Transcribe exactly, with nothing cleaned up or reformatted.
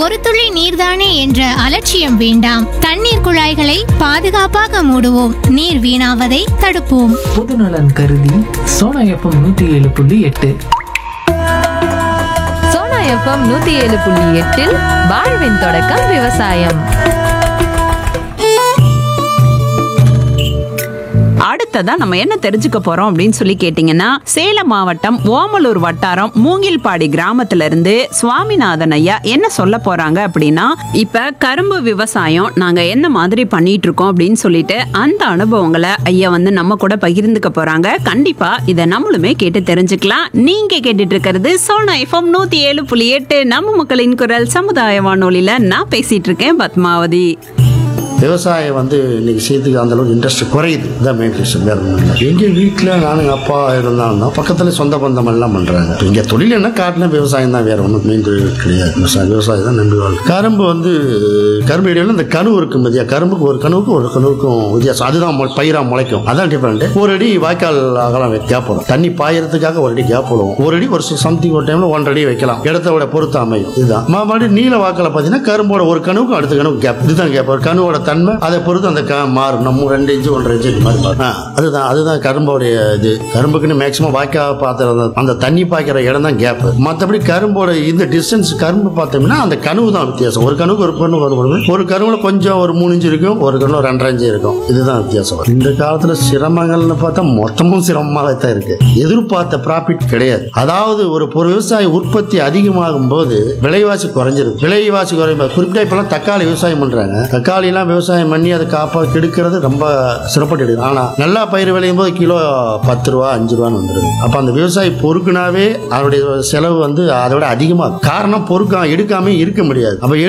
ஒரு துளி நீர்தானே என்ற அலட்சியம் வேண்டாம். தண்ணீர் குழாய்களை பாதுகாப்பாக மூடுவோம். நீர் வீணாவதை தடுப்போம். பொதுநலன் கருதி சோனா எஃப்எம் நூத்தி ஏழு புள்ளி எட்டு. சோனா எஃப்எம் நூத்தி ஏழு புள்ளி எட்டில் வாழ்வின் தொடக்கம் விவசாயம். அடுத்ததா நம்ம என்ன தெரிஞ்சுக்க போறோம் அப்படின்னு சொல்லி கேட்டீங்கன்னா, சேலம் மாவட்டம் ஓமலூர் வட்டாரம் மூங்கில்பாடி கிராமத்துல இருந்து சுவாமிநாதன் ஐயா என்ன சொல்ல போறாங்க அப்படின்னா, இப்ப கரும்பு விவசாயம் நாங்க என்ன மாதிரி பண்ணிட்டு இருக்கோம் அப்படின்னு சொல்லிட்டு அந்த அனுபவங்களை ஐயா வந்து நம்ம கூட பகிர்ந்துக்க போறாங்க. கண்டிப்பா இதை நம்மளுமே கேட்டு தெரிஞ்சுக்கலாம். நீங்க கேட்டுட்டு இருக்கிறது சோனா எஃப்எம் நூத்தி ஏழு புள்ளி எட்டு, நம்ம மக்களின் குரல் சமுதாய வானொலியில நான் பேசிட்டு இருக்கேன் பத்மாவதி. விவசாயம் வந்து இன்னைக்கு செய்யறதுக்கு அந்த அளவுக்கு இன்ட்ரெஸ்ட் குறையுது. இதான் மெயின் ரீசன். வேற ஒன்றும் இல்லை. எங்க வீட்டில் நானும் அப்பா இருந்தாங்கன்னா பக்கத்துல சொந்த பந்தம் எல்லாம் பண்றாங்க. இங்க தொழில் என்ன காட்டின விவசாயம் தான், வேற ஒன்றும் மெயின் தொழில் கிடையாது. விவசாயம் விவசாயம் தான் நம்பி வாழ்க்கை. கரும்பு வந்து கரும்பு இடையில இந்த கனவு இருக்கும் மதியா, கரும்புக்கு ஒரு கனவுக்கும் ஒரு கனவுக்கும் வித்தியாசம். அதுதான் பயிரா முளைக்கும். அதான் டிஃபரெண்ட். ஒரு அடி வாய்க்கால் அகலம் கேப் போடும். தண்ணி பாயறதுக்காக ஒரு அடி கேப் போடுவோம். ஒரு அடி ஒரு சம்திங் ஒரு டைம்ல ஒன்றரை அடி வைக்கலாம். இடத்தோட பொறுத்து அமையும். இதுதான் மறுபடியும் நீல வாக்கில் பார்த்தீங்கன்னா கரும்போட ஒரு கனவுக்கும் அடுத்த கனவு கேப். இதுதான் கேப். ஒரு கனவோட தன்மை அதை பொறுத்து அந்த மாறும். நம்ம ரெண்டு இன்ச்சு ஒன்றரை இன்ச்சு மாதிரி மாறும். அதுதான் அதுதான் கரும்போடைய இது. கரும்புக்குன்னு மேக்சிமம் வாய்க்கா பாத்திர அந்த தண்ணி பாய்க்கிற இடம் தான் கேப். மற்றபடி கரும்போட இந்த டிஸ்டன்ஸ் கரும்பு பார்த்தோம்னா அந்த கனவு தான் வித்தியாசம். ஒரு கனவுக்கு ஒரு கனவு வரும். ஒரு கனவுல கொஞ்சம் ஒரு மூணு இன்ச்சு இருக்கும், ஒரு கனவு ரெண்டரை இன்ச்சு இருக்கும். இதுதான் வித்தியாசம். இந்த காலத்துல சிரமங்கள்னு பார்த்தா மொத்தமும் சிரமமாக தான் இருக்கு. எதிர்பார்த்த ப்ராஃபிட் கிடையாது. அதாவது ஒரு விவசாய உற்பத்தி அதிகமாகும் போது விலைவாசி குறைஞ்சிருக்கு. விலைவாசி குறையும் குறிப்பிட்ட இப்பெல்லாம் தக்காளி விவசாயம் பண்றாங்க. தக்காளி எல்லாம் விவசாயம் பண்ணி அதை காப்பா கெடுக்கிறது ரொம்ப சிறப்பட்டு எடுக்கும். ஆனா நல்லா பயிர் விளையும் போது கிலோ பத்து ரூபா அஞ்சு ரூபான்னு வந்துருது. அப்ப அந்த விவசாயி பொறுக்குனாவே அவருடைய செலவு வந்து அதை விட அதிகமாகும். காரணம் பொறுக்க எடுக்காம இருக்க முடியாது. அப்ப